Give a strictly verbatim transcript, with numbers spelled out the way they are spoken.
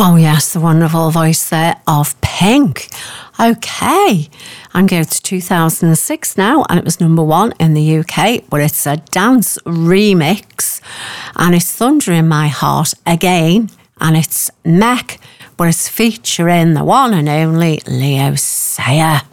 Oh yes, the wonderful voice there of Pink. Okay, I'm going to two thousand six now, and it was number one in the U K, but it's a dance remix, and it's Thunder in My Heart again, and it's Mech, but it's featuring the one and only Leo Sayer.